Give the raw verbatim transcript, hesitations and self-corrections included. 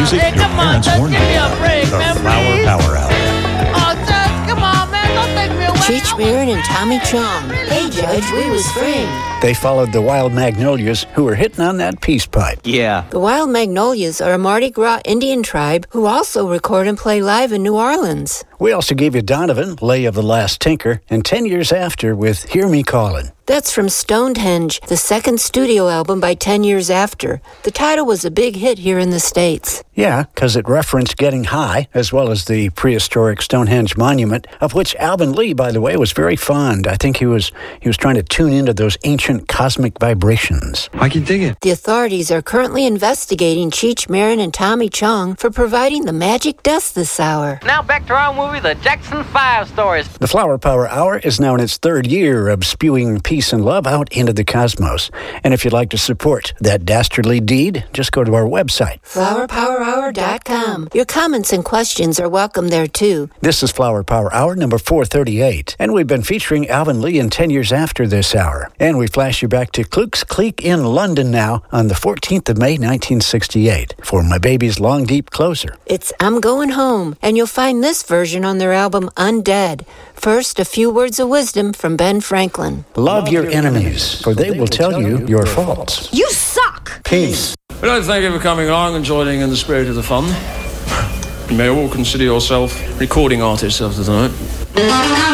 music Hey, your come on, parents just warned give me you a about. break, The man, Flower please. Power Hour. Oh, Judge, come on, man. Don't take me away. Cheech Marin and Tommy Chong. Hey, Judge, we was framed. They followed the Wild Magnolias, who were hitting on that peace pipe. Yeah. The Wild Magnolias are a Mardi Gras Indian tribe who also record and play live in New Orleans. We also gave you Donovan, Lay of the Last Tinker, and ten years after with Hear Me Callin'. That's from Stonehenge, the second studio album by ten years after. The title was a big hit here in the States. Yeah, because it referenced getting high, as well as the prehistoric Stonehenge monument, of which Alvin Lee, by the way, was very fond. I think he was he was trying to tune into those ancient cosmic vibrations. I can dig it. The authorities are currently investigating Cheech Marin and Tommy Chong for providing the magic dust this hour. Now back to our movie, The Jackson Five Stories. The Flower Power Hour is now in its third year of spewing peace and love out into the cosmos. And if you'd like to support that dastardly deed, just go to our website. flower power hour dot com. Your comments and questions are welcome there, too. This is Flower Power Hour number four thirty-eight, and we've been featuring Alvin Lee in ten years after this hour. And we flash you back to Kluk's Cleek in London now on the fourteenth of May, nineteen sixty-eight, for My Baby's Long Deep Closer. It's I'm Going Home, and you'll find this version on their album Undead. First, a few words of wisdom from Ben Franklin. Love your enemies, for they will tell you your faults. You suck! Peace. We'd like to thank you for coming along and joining in the spirit of the fun. You may all consider yourself recording artists after tonight.